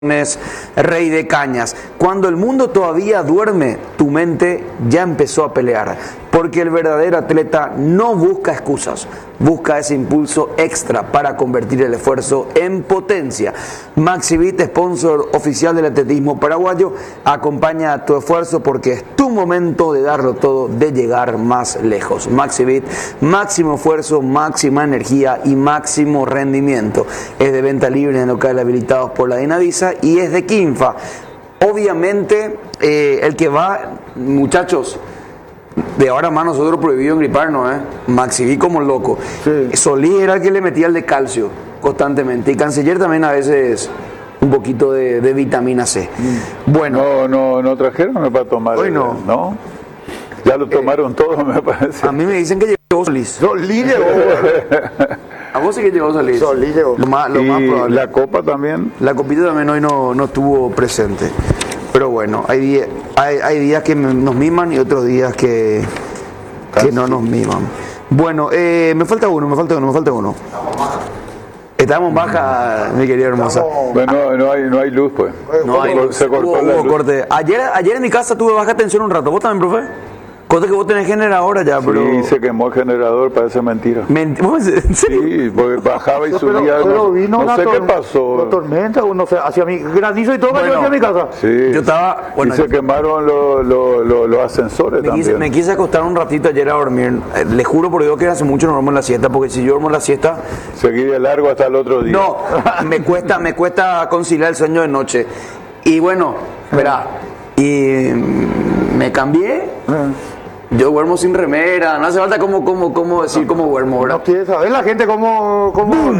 Rey de Cañas. Cuando el mundo todavía duerme, tu mente ya empezó a pelear, porque el verdadero atleta no busca excusas, busca ese impulso extra para convertir el esfuerzo en potencia. Maxivit, sponsor oficial del atletismo paraguayo, acompaña tu esfuerzo porque es tu momento de darlo todo, de llegar más lejos. Maxivit, máximo esfuerzo, máxima energía y máximo rendimiento. Es de venta libre en locales habilitados por la Dinavisa y es de Quinfa. Obviamente, el que va, muchachos, de ahora más nosotros prohibido engriparnos, Maxivit como loco. Sí. Solís era el que le metía el de calcio constantemente y Canciller también a veces un poquito de vitamina C. Bueno. No trajeron para tomar. Bueno, ¿no? Ya lo tomaron todos, me parece. A mí me dicen que llegó Solís. Solís llegó. A vos sí que llegó Solís. Solís llegó. Lo más probable. La copa también. La copita también hoy no estuvo presente. Pero bueno, hay días que nos miman y otros días que no nos miman. Bueno, me falta uno. Estamos baja, mi querida hermosa. Bueno, no hay luz, pues. No hay luz. Se cortó la luz. Corte. Ayer en mi casa tuve baja tensión un rato. ¿Vos también, profe? Cosa que vos tenés generador ya, pero... Sí, se quemó el generador, parece mentira. ¿En serio? Sí, porque bajaba y subía. Pero vino no sé qué pasó. Una tormenta, no sé, hacia mi granizo y todo cayó hacia mi casa. Sí. Yo estaba... Bueno, y se quemaron los ascensores también. Me quise acostar un ratito ayer a dormir. Les juro por Dios que hace mucho no duermo en la siesta, porque si yo duermo en la siesta... Seguí de largo hasta el otro día. No, me cuesta conciliar el sueño de noche. Y bueno, verá, y me cambié... Yo duermo sin remera, no hace falta cómo decir cómo duermo, ¿verdad? No quiere saber la gente cómo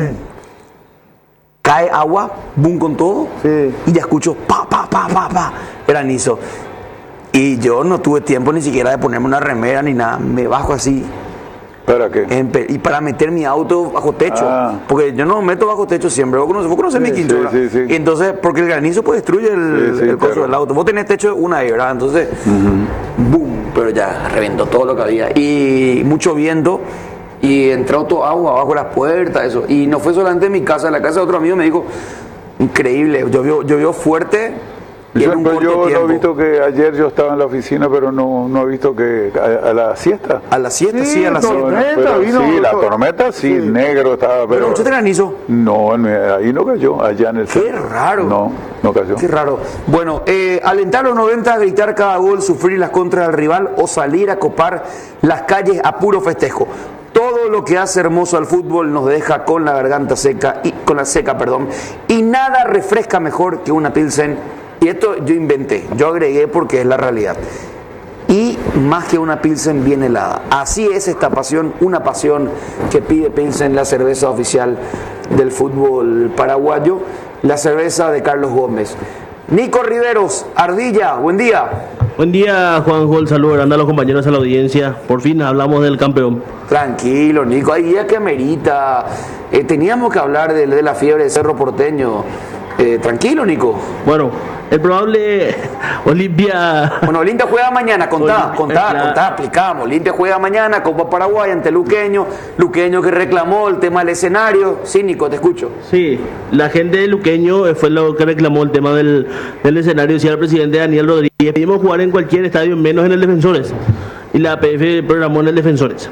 cae agua, boom con todo, sí. Y ya escucho pa, granizo. Y yo no tuve tiempo ni siquiera de ponerme una remera ni nada, me bajo así. ¿Para qué? Y para meter mi auto bajo techo, porque yo no me meto bajo techo siempre. Vos conocés mi quintura. Sí. Y entonces, porque el granizo pues destruye el coso del auto. Vos tenés techo una ahí, ¿verdad? Entonces, boom, pero ya reventó todo lo que había. Y mucho viento, y entró todo agua abajo de las puertas, eso. Y no fue solamente en mi casa, en la casa de otro amigo me dijo, increíble, llovió fuerte. Yo no he visto que ayer yo estaba en la oficina, pero no he visto que a la siesta. A la siesta, sí, a la siesta. La tormenta, sí, negro estaba. ¿Pero mucho te granizo? No, ahí no cayó, allá en el centro. Qué raro. No cayó. Qué raro. Bueno, alentar los 90, gritar cada gol, sufrir las contras del rival o salir a copar las calles a puro festejo. Todo lo que hace hermoso al fútbol nos deja con la garganta seca y nada refresca mejor que una Pilsen. Y esto yo inventé, yo agregué porque es la realidad. Y más que una Pilsen bien helada. Así es esta pasión, una pasión que pide Pilsen, la cerveza oficial del fútbol paraguayo, la cerveza de Carlos Gómez. Nico Riveros, Ardilla, buen día. Buen día, Juanjo, el saludo grande a los compañeros de la audiencia. Por fin hablamos del campeón. Tranquilo, Nico, hay días que amerita. Teníamos que hablar de la fiebre de Cerro Porteño. Tranquilo, Nico. Bueno, el probable Olimpia... Bueno, Olimpia juega mañana, contá, explicamos. Olimpia juega mañana, Copa Paraguay ante Luqueño que reclamó el tema del escenario. Sí, Nico, te escucho. Sí, la gente de Luqueño fue lo que reclamó el tema del escenario, decía el presidente Daniel Rodríguez. Pedimos jugar en cualquier estadio, menos en el Defensores. Y la APF programó en el Defensores.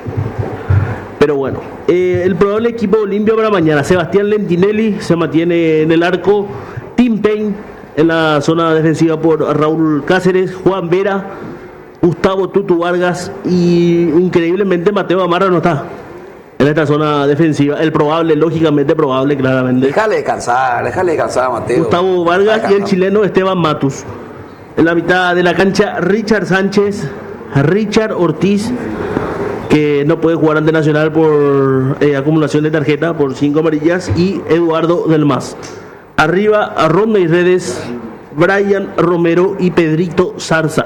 Pero bueno, el probable equipo de Olimpia para mañana: Sebastián Lentinelli se mantiene en el arco, Tim Payne en la zona defensiva por Raúl Cáceres, Juan Vera, Gustavo Tutu Vargas y increíblemente Mateo Amarra no está en esta zona defensiva. El probable, lógicamente probable, claramente. Déjale descansar Mateo. Gustavo Vargas y el chileno Esteban Matus. En la mitad de la cancha, Richard Sánchez, Richard Ortiz, que no puede jugar ante Nacional por acumulación de tarjeta por 5 amarillas, y Eduardo Del Mas. Arriba, a Rodney Redes, Brian Romero y Pedrito Zarza.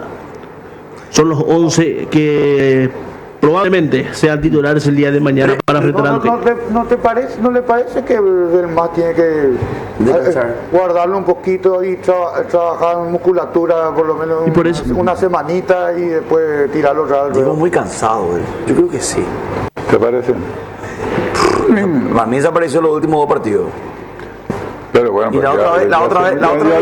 Son los 11 que probablemente sean titulares el día de mañana para enfrentar a ¿No le parece que Del Mas tiene que guardarlo un poquito y trabajar en musculatura por lo menos una semanita y después tirarlo otra vez? Digo, muy cansado, yo creo que sí. ¿Te parece? A mí desapareció los últimos 2 partidos. Pero bueno, y la otra vez